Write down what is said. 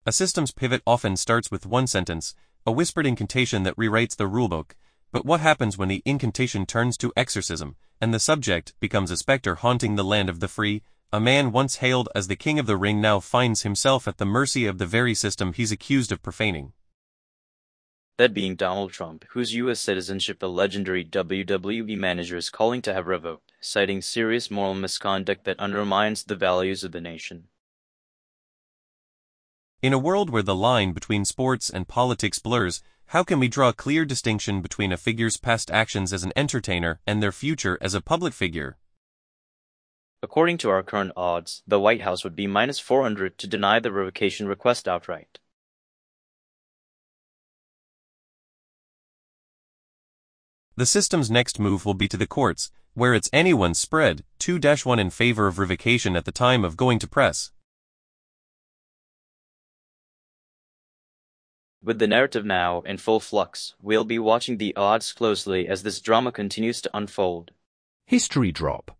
A system's pivot often starts with one sentence, a whispered incantation that rewrites the rulebook. But what happens when the incantation turns to exorcism, and the subject becomes a specter haunting the land of the free? A man once hailed as the king of the ring now finds himself at the mercy of the very system he's accused of profaning. That being Donald Trump, whose U.S. citizenship the legendary WWE manager is calling to have revoked, citing serious moral misconduct that undermines the values of the nation. In a world where the line between sports and politics blurs, how can we draw a clear distinction between a figure's past actions as an entertainer and their future as a public figure? According to our current odds, the White House would be minus 400 to deny the revocation request outright. The system's next move will be to the courts, where it's anyone's spread, 2-1 in favor of revocation at the time of going to press. With the narrative now in full flux, we'll be watching the odds closely as this drama continues to unfold. History Drop